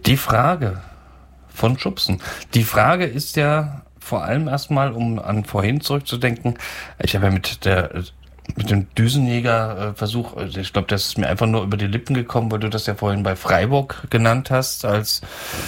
Die Frage von Schubsen. Die Frage ist ja vor allem erstmal, um an vorhin zurückzudenken, ich habe ja mit dem Düsenjäger-Versuch, ich glaube, das ist mir einfach nur über die Lippen gekommen, weil du das ja vorhin bei Freiburg genannt hast, als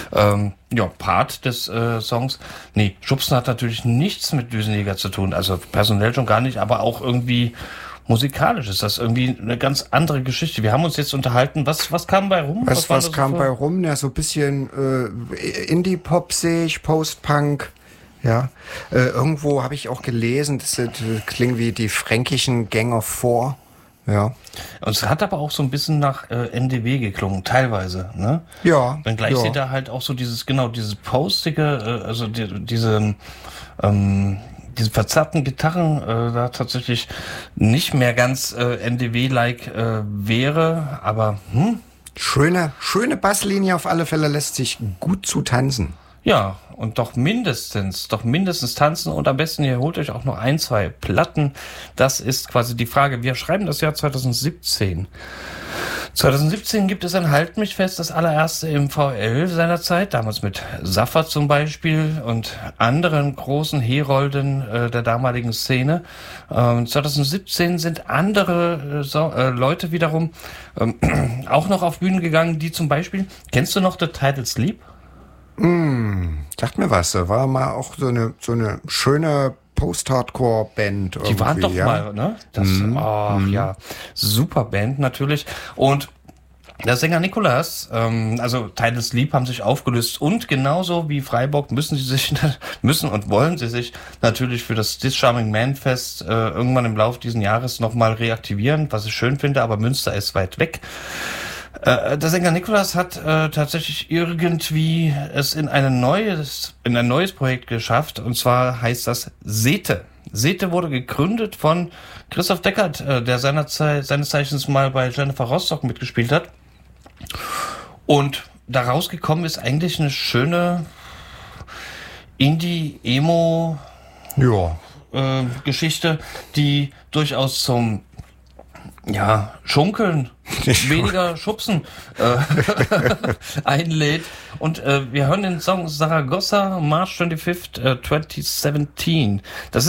Part des Songs. Nee, Schubsen hat natürlich nichts mit Düsenjäger zu tun, also personell schon gar nicht, aber auch irgendwie musikalisch ist das irgendwie eine ganz andere Geschichte. Wir haben uns jetzt unterhalten, was kam bei rum? Was kam bei rum? Ja, so ein bisschen Indie-Pop sehe ich, Post-Punk. Ja, irgendwo habe ich auch gelesen, das klingen wie die fränkischen Gang of Four. Ja. Und es hat aber auch so ein bisschen nach NDW geklungen, teilweise, ne? Ja. Wenngleich sie da halt auch so dieses postige, also diese verzerrten Gitarren da tatsächlich nicht mehr ganz NDW-like wäre, aber Schöne Basslinie auf alle Fälle, lässt sich gut zu tanzen. Ja, und doch mindestens tanzen und am besten ihr holt euch auch noch 1, 2 Platten. Das ist quasi die Frage. Wir schreiben das Jahr 2017. 2017 gibt es ein Halt mich fest, das allererste im VL seinerzeit, damals mit Saffa zum Beispiel und anderen großen Herolden der damaligen Szene. 2017 sind andere Leute wiederum auch noch auf Bühnen gegangen, die zum Beispiel, kennst du noch The Title Sleep? Sagt mir was, da war mal auch so eine schöne Post-Hardcore-Band. Die waren doch mal, ne? Ja, super Band natürlich. Und der Sänger Nikolas, also Title Sleep haben sich aufgelöst und genauso wie Freiburg müssen und wollen sie sich natürlich für das This Charming Man Fest irgendwann im Laufe dieses Jahres nochmal reaktivieren, was ich schön finde, aber Münster ist weit weg. Der Sänger Nikolas hat tatsächlich irgendwie es in ein neues Projekt geschafft, und zwar heißt das Sete. Sete wurde gegründet von Christoph Deckert, der seines Zeichens mal bei Jennifer Rostock mitgespielt hat. Und daraus gekommen ist eigentlich eine schöne Indie-Emo Geschichte, die durchaus zum Schunkeln, weniger Schubsen einlädt. Und wir hören den Song Zaragoza, March 25th, 2017.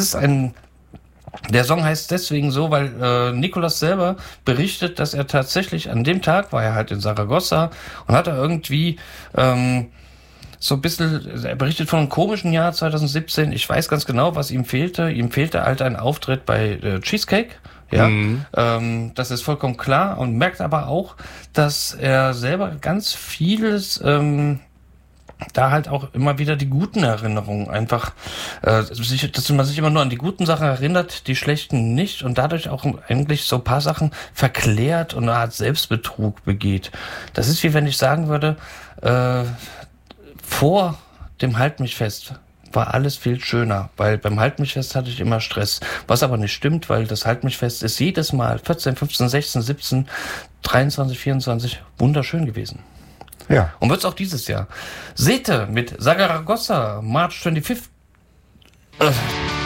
Der Song heißt deswegen so, weil Nikolas selber berichtet, dass er tatsächlich an dem Tag, war er halt in Zaragoza und hat er irgendwie so ein bisschen, er berichtet von einem komischen Jahr 2017. Ich weiß ganz genau, was ihm fehlte. Ihm fehlte halt ein Auftritt bei Cheesecake. Ja, das ist vollkommen klar, und merkt aber auch, dass er selber ganz vieles da halt auch immer wieder die guten Erinnerungen einfach, dass man sich immer nur an die guten Sachen erinnert, die schlechten nicht, und dadurch auch eigentlich so ein paar Sachen verklärt und eine Art Selbstbetrug begeht. Das ist wie wenn ich sagen würde, vor dem Halt mich fest war alles viel schöner, weil beim Halt mich fest hatte ich immer Stress. Was aber nicht stimmt, weil das Halt mich fest ist jedes Mal 14, 15, 16, 17, 23, 24 wunderschön gewesen. Ja. Und wird's auch dieses Jahr. Sete mit Zaragoza, March 25th.